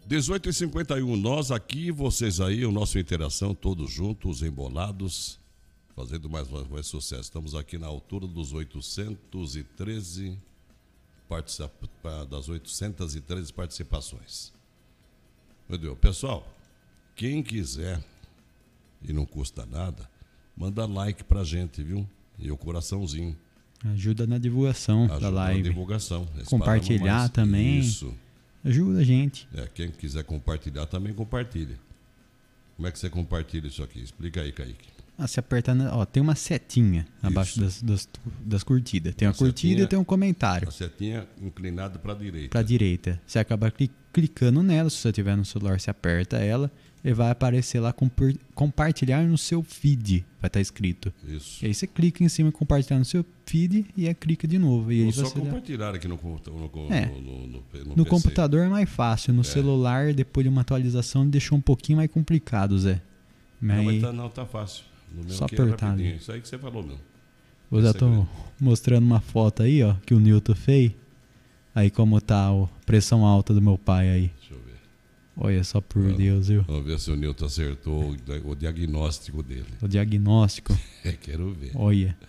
18h51, nós aqui, vocês aí, o nosso Interação, todos juntos, embolados, fazendo mais sucesso. Estamos aqui na altura dos 813 participações. Meu Deus, pessoal, quem quiser, e não custa nada, manda like pra gente, viu? E o coraçãozinho. Ajuda na divulgação da live. Na divulgação. Compartilhar também. Isso. Ajuda a gente. Quem quiser compartilhar também compartilha. Como é que você compartilha isso aqui? Explica aí, Kaique. Se apertar, tem uma setinha abaixo das curtidas. Tem uma curtida e tem um comentário. A setinha inclinada para a direita. Para a direita. Você acaba clicando nela, se você tiver no celular, você aperta ela e vai aparecer lá compartilhar no seu feed. Vai estar escrito. Isso. E aí você clica em cima compartilhar no seu feed e aí clica de novo. E aí só compartilhar aqui no no computador é mais fácil. No celular, depois de uma atualização, ele deixou um pouquinho mais complicado, Zé. Mas tá fácil. No meu só apertar ali. Isso aí que você falou, meu. Eu já tô mostrando uma foto aí, ó, que o Newton fez. Aí como tá a pressão alta do meu pai aí. Deixa eu ver. Olha só por Deus, viu? Vamos ver se o Newton acertou o diagnóstico dele. O diagnóstico? Quero ver. Olha.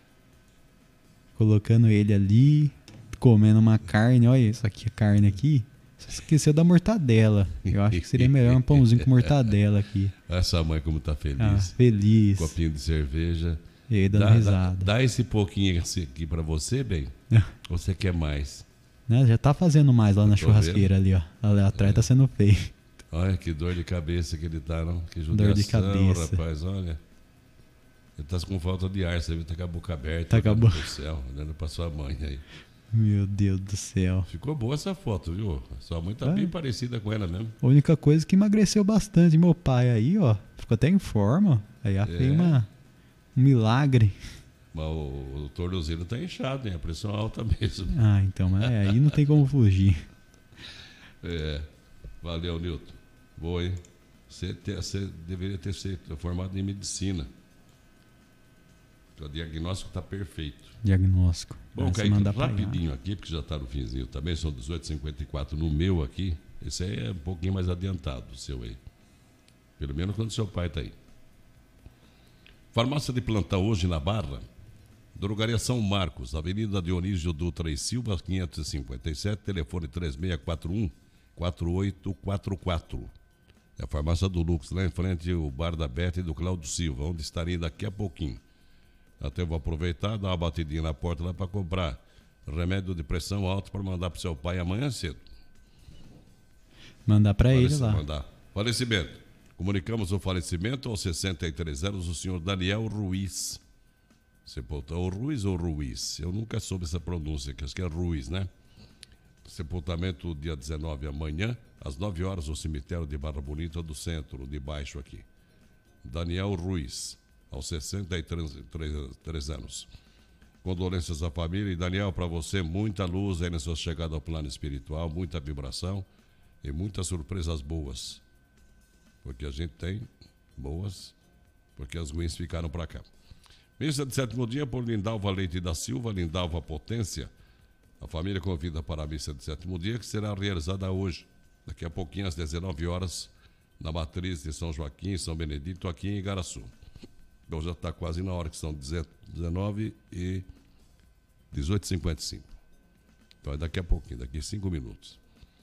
Colocando ele ali, comendo uma carne. Olha isso aqui, a carne aqui. Você esqueceu da mortadela. Eu acho que seria melhor um pãozinho com mortadela aqui. Essa mãe como tá feliz. Feliz. Copinho de cerveja. E aí dando risada. Dá esse pouquinho aqui pra você, bem? Ou você quer mais? Já tá fazendo mais lá na churrasqueira ali, ó. Ali atrás tá sendo feito. Olha que dor de cabeça que ele tá, não? Que judiação, dor de cabeça. Rapaz, olha. Ele tá com falta de ar, você viu? Tá com a boca aberta. Tá com a boca. Do céu, olhando pra sua mãe aí. Meu Deus do céu. Ficou boa essa foto, viu? Sua mãe tá bem parecida com ela mesmo. A única coisa que emagreceu bastante. Meu pai aí, ó, ficou até em forma. Aí fez um milagre. Mas o tornozelo tá inchado, hein? A pressão alta mesmo. Então, mas aí não tem como fugir. Valeu, Newton. Boa, hein? Você deveria ter sido formado em medicina. O diagnóstico tá perfeito. Diagnóstico. Bom, Kaique, rapidinho aqui, porque já está no finzinho também, são 18h54 no meu aqui. Esse aí é um pouquinho mais adiantado, o seu aí. Pelo menos quando seu pai está aí. Farmácia de plantão hoje na Barra. Drogaria São Marcos, Avenida Dionísio Dutra e Silva, 557, telefone 3641-4844. É a farmácia do Lux, lá em frente o bar da Bete e do Cláudio Silva, onde estarei daqui a pouquinho. Até vou aproveitar, dar uma batidinha na porta lá para comprar remédio de pressão alta para mandar para seu pai amanhã cedo. Mandar para ele lá. Falecimento. Comunicamos o falecimento aos 63 anos do senhor Daniel Ruiz. Sepultou Ruiz ou Ruiz? Eu nunca soube essa pronúncia, que acho que é Ruiz, né? Sepultamento dia 19 amanhã, às 9 horas, no cemitério de Barra Bonita do centro, de baixo aqui. Daniel Ruiz, aos 63 anos. Condolências à família. E Daniel, para você, muita luz aí na sua chegada ao plano espiritual, muita vibração e muitas surpresas boas. Porque a gente tem boas, porque as ruins ficaram para cá. Missa de sétimo dia por Lindalva Leite da Silva, Lindalva Potência. A família convida para a missa de sétimo dia, que será realizada hoje, daqui a pouquinho, às 19 horas, na matriz de São Joaquim, São Benedito, aqui em Igaraçu. Então já está quase na hora, que são 19 e 18h55. Então é daqui a pouquinho, daqui a 5 minutos.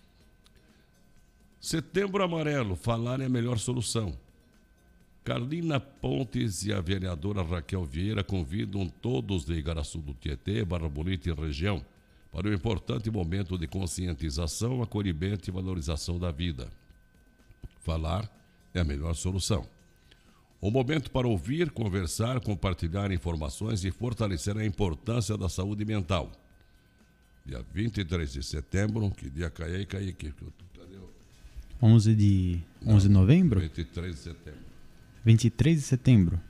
Setembro Amarelo, falar é a melhor solução. Carlina Pontes e a vereadora Raquel Vieira convidam todos de Igaraçu do Tietê, Barra Bonita e região para um importante momento de conscientização, acolhimento e valorização da vida. Falar é a melhor solução. Um momento para ouvir, conversar, compartilhar informações e fortalecer a importância da saúde mental. Dia 23 de setembro, que dia cai aí, Kaique? 11 de novembro? 23 de setembro. 23 de setembro.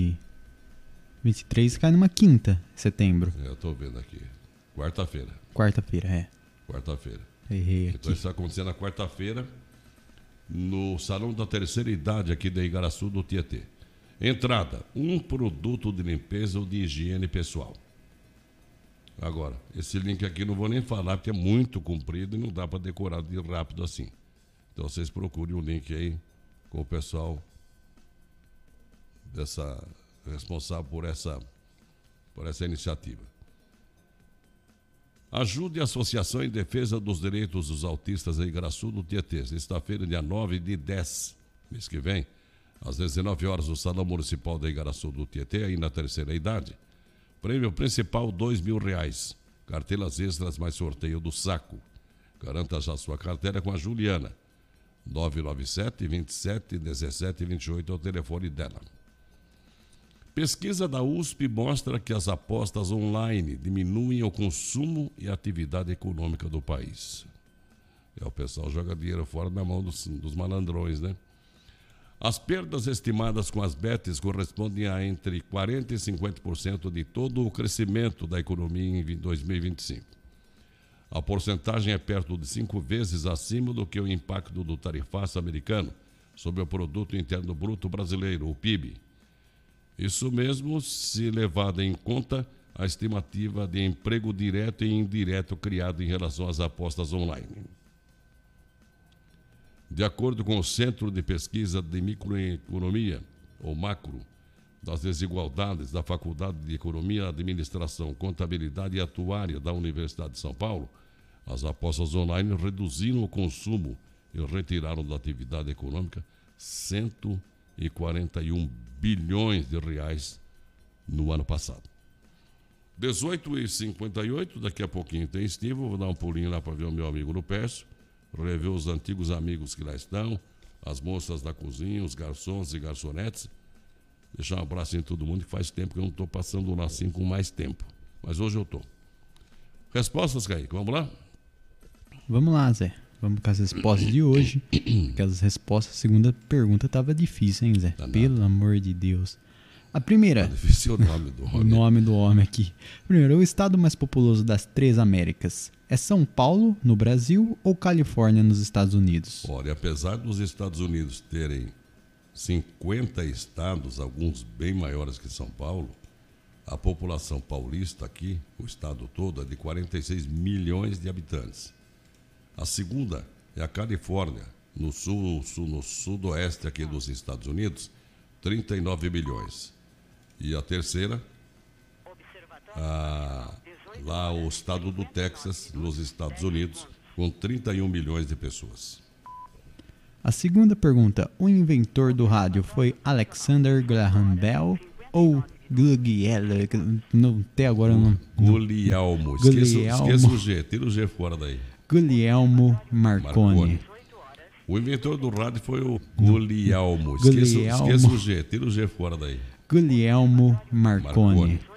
23 cai numa quinta de setembro. Eu estou vendo aqui. Quarta-feira. Quarta-feira. Errei aqui. Então isso está acontecendo na quarta-feira, no Salão da Terceira Idade aqui da Igaraçu do Tietê. Entrada, um produto de limpeza ou de higiene pessoal. Agora, esse link aqui não vou nem falar porque é muito comprido e não dá para decorar de rápido assim. Então vocês procurem o link aí com o pessoal responsável por essa iniciativa. Ajude a Associação em Defesa dos Direitos dos Autistas em Igaraçu do Tietê. Sexta-feira, dia 9 de 10, mês que vem, às 19 horas, no Salão Municipal da Igaraçu do Tietê, aí na terceira idade. Prêmio principal, R$2.000. Cartelas extras mais sorteio do saco. Garanta já sua carteira com a Juliana. 997-27-17-28 é o telefone dela. Pesquisa da USP mostra que as apostas online diminuem o consumo e a atividade econômica do país. O pessoal joga dinheiro fora da mão dos malandrões, né? As perdas estimadas com as bets correspondem a entre 40% e 50% de todo o crescimento da economia em 2025. A porcentagem é perto de 5 vezes acima do que o impacto do tarifaço americano sobre o Produto Interno Bruto Brasileiro, o PIB. Isso mesmo se levada em conta a estimativa de emprego direto e indireto criado em relação às apostas online. De acordo com o Centro de Pesquisa de Microeconomia, ou Macro, das Desigualdades da Faculdade de Economia, Administração, Contabilidade e Atuária da Universidade de São Paulo, as apostas online reduziram o consumo e retiraram da atividade econômica 141 bilhões de reais no ano passado. 18h58, daqui a pouquinho tem Estivo, vou dar um pulinho lá para ver o meu amigo no Pércio, rever os antigos amigos que lá estão, as moças da cozinha, os garçons e garçonetes. Deixar um abraço em todo mundo, que faz tempo que eu não estou passando lá assim com mais tempo. Mas hoje eu estou. Respostas, Kaique, vamos lá? Vamos lá, Zé. Vamos com as respostas de hoje. Aquelas respostas, a segunda pergunta estava difícil, hein, Zé? Pelo amor de Deus. A primeira... Difícil o nome do homem. O nome do homem aqui. Primeiro, o estado mais populoso das 3 Américas é São Paulo, no Brasil, ou Califórnia, nos Estados Unidos? Olha, apesar dos Estados Unidos terem 50 estados, alguns bem maiores que São Paulo, a população paulista aqui, o estado todo, é de 46 milhões de habitantes. A segunda é a Califórnia, no sudoeste aqui dos Estados Unidos, 39 milhões. E a terceira, lá o estado do Texas, nos Estados Unidos, com 31 milhões de pessoas. A segunda pergunta, o inventor do rádio foi Alexander Graham Bell ou Guglielmo? Não tem agora não. Guglielmo. Esqueça o G, tira o G fora daí. Guglielmo Marconi. O inventor do rádio foi o Guglielmo. Esqueça o G, tira o G fora daí. Guglielmo Marconi.